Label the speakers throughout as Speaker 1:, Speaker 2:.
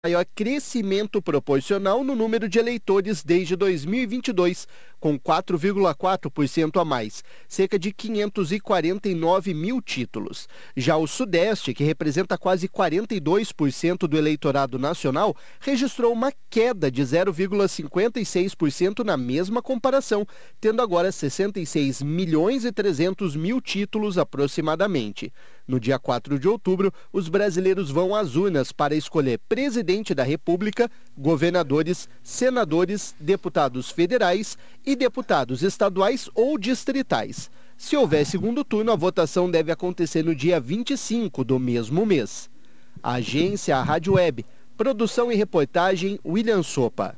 Speaker 1: maior crescimento proporcional no número de eleitores desde 2022, com 4,4% a mais, cerca de 549 mil títulos. Já o Sudeste, que representa quase 42% do eleitorado nacional, registrou uma queda de 0,56% na mesma comparação, tendo agora 66 milhões e 300 mil títulos aproximadamente. No dia 4 de outubro, os brasileiros vão às urnas para escolher presidente da República, governadores, senadores, deputados federais e deputados estaduais ou distritais. Se houver segundo turno, a votação deve acontecer no dia 25 do mesmo mês. A agência Rádio Web, produção e reportagem William Sopa.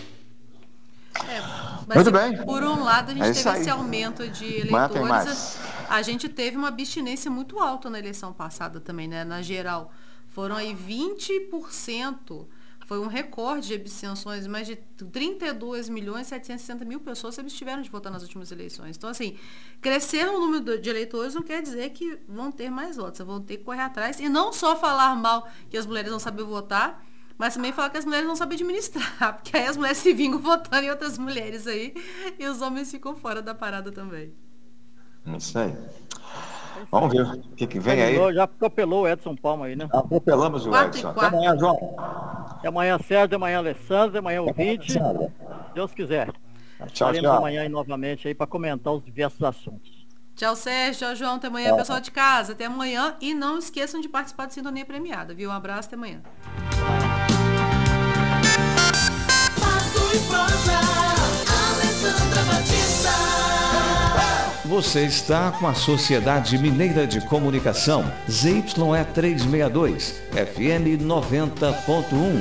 Speaker 2: Mas
Speaker 3: muito bem.
Speaker 2: Por um lado, a gente teve
Speaker 3: aí.
Speaker 2: esse aumento de
Speaker 3: Amanhã tem
Speaker 2: eleitores.
Speaker 3: mais.
Speaker 2: A gente teve uma abstinência muito alta na eleição passada também, né? Na geral, foram aí 20%. Foi um recorde de abstenções. Mais de 32 milhões e 760 mil pessoas se abstiveram de votar nas últimas eleições. Então, assim, crescer o número de eleitores não quer dizer que vão ter mais votos. Vão ter que correr atrás. E não só falar mal que as mulheres não sabem votar, mas também falar que as mulheres não sabem administrar, porque aí as mulheres se vingam votando em outras mulheres aí, e os homens ficam fora da parada também.
Speaker 3: Isso aí. Vamos ver o que vem aí.
Speaker 4: Já atropelou o Edson Palma aí, né?
Speaker 3: Atropelamos o Edson. Até amanhã, João.
Speaker 4: Até amanhã, Sérgio, amanhã, Alessandro, até amanhã, ouvinte. Deus quiser.
Speaker 3: Tchau,
Speaker 4: Estaremos
Speaker 3: tchau.
Speaker 4: amanhã aí novamente aí para comentar os diversos assuntos.
Speaker 2: Tchau, Sérgio. Tchau, João. Até amanhã, pessoal de casa. Até amanhã. E não esqueçam de participar do Sintonia Premiada, viu? Um abraço, até amanhã.
Speaker 5: Você está com a Sociedade Mineira de Comunicação, ZYE 362, FM 90.1.